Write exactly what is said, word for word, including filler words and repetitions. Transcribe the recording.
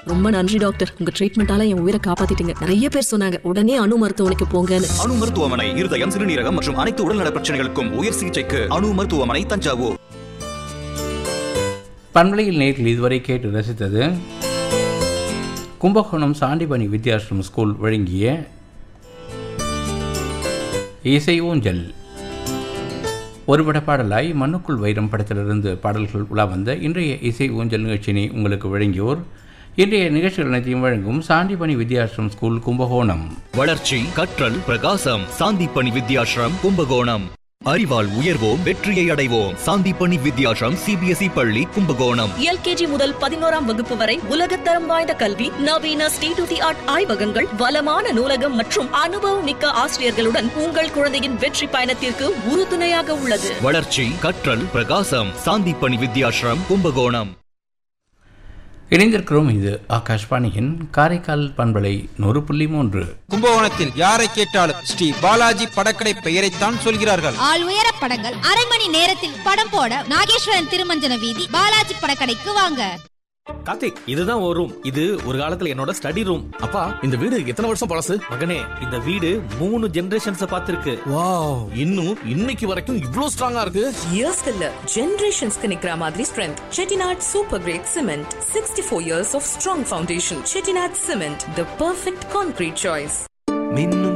ரொம்ப நன்றி டாக்டர், உங்க ட்ரீட்மெண்டால என் உயிரை காப்பாத்திட்டீங்க. நிறைய பேர் சொன்னாங்க உடனே அணு மருத்துவமனைக்கு போங்கன்னு. அணு மருத்துவமனை இருதயம், சிறுநீரகம் மற்றும் அனைத்து உடல்நல பிரச்சனைகளுக்கும் உயர் சிகிச்சைக்கு அணு மருத்துவமனை, தஞ்சாவூர். பண்பலையில் நேரில் இதுவரை கேட்டு ரசித்தது கும்பகோணம் சாண்டிபணி வித்யாசிரம் ஸ்கூல் வழங்கிய இசை ஊஞ்சல். ஒருபட பாடலாய் மண்ணுக்குள் வைரம் படத்திலிருந்து பாடல்கள் உலா வந்த இன்றைய இசை ஊஞ்சல் நிகழ்ச்சியினை உங்களுக்கு வழங்கியோர் இன்றைய நிகழ்ச்சிகள் அனைத்தையும் வழங்கும் சாண்டிபணி வித்யாசிரம் ஸ்கூல், கும்பகோணம். வளர்ச்சி, கற்றல், பிரகாசம். சாந்திப்பணி வித்யாசிரம், கும்பகோணம். அறிவால் உயர்வோம், வெற்றியை அடைவோம். சாந்திப்பணி வித்யாசிரம் சிபிஎஸ்இ பள்ளி, கும்பகோணம். எல்கேஜி முதல் பதினோராம் வகுப்பு வரை உலகத்தரம் வாய்ந்த கல்வி, நவீன ஸ்டேட் ஆஃப் தி ஆர்ட் ஆய்வகங்கள், வளமான நூலகம் மற்றும் அனுபவம் மிக்க ஆசிரியர்களுடன் உங்கள் குழந்தையின் வெற்றி பயணத்திற்கு உறுதுணையாக உள்ளது. வளர்ச்சி, கற்றல், பிரகாசம். சாந்திப்பணி வித்யாசிரம், கும்பகோணம். இணைந்திருக்கிறோம். இது ஆகாஷ்வாணியின் காரைக்கால் பண்பலை நூறு புள்ளி மூன்று. கும்பகோணத்தில் யாரை கேட்டாலும் ஸ்ரீ பாலாஜி படக்கடை பெயரைத்தான் சொல்கிறார்கள். ஆள் உயர படங்கள் அரை மணி நேரத்தில் படம் போட நாகேஸ்வரன் திருமஞ்சன வீதி பாலாஜி படக்கடைக்கு வாங்க. கார்த்திக், இதுதான் ஒரு ரூம். இது ஒரு காலத்துல என்னோட ஸ்டடி ரூம். அப்பா, இந்த வீடு எத்தனை வருஷம் பழசு? மகனே, இந்த வீடு மூணு ஜெனரேஷன்ஸ் பார்த்திருக்கு. வாவ், இன்னும் இன்னைக்கு வரைக்கும் இவ்ளோ ஸ்ட்ராங்கா இருக்கு. இயர்ஸ் இல்ல, ஜெனரேஷன்ஸ்க்கு நிக்கிற மாதிரி strength. Chettinad super great cement, sixty four years of strong foundation. Chettinad cement, the perfect concrete choice.